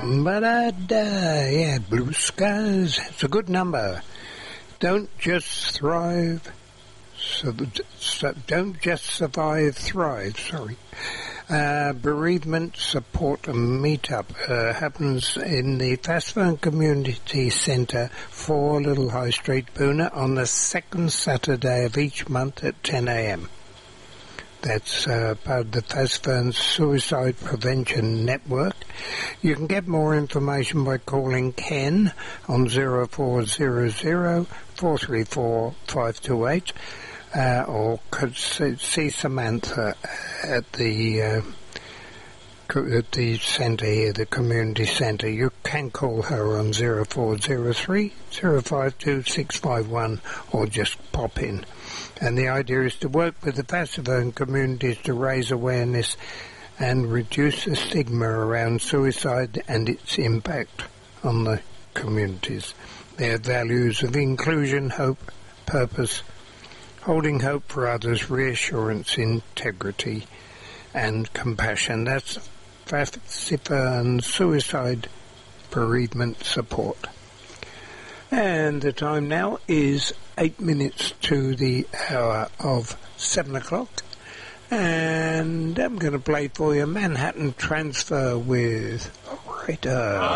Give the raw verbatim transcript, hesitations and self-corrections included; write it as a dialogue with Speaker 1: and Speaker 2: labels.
Speaker 1: But, uh, yeah, Blue Skies, it's a good number. Don't just thrive, so, so don't just survive, thrive, sorry. Uh, bereavement support meetup uh, happens in the Fassfern Community Centre, four Little High Street, Boona, on the second Saturday of each month at ten a.m. That's uh, part of the Fassfern Suicide Prevention Network. You can get more information by calling Ken on zero four zero zero, four three four, five two eight. Uh, or could see, see Samantha at the uh, at the centre here, the community centre. You can call her on zero four zero three, zero five two, six five one, or just pop in. And the idea is to work with the Fassfern communities to raise awareness and reduce the stigma around suicide and its impact on the communities. Their values of inclusion, hope, purpose, holding hope for others, reassurance, integrity, and compassion. That's Fassfern Suicide Bereavement Support. And the time now is eight minutes to the hour of seven o'clock. And I'm going to play for you Manhattan Transfer with Operator.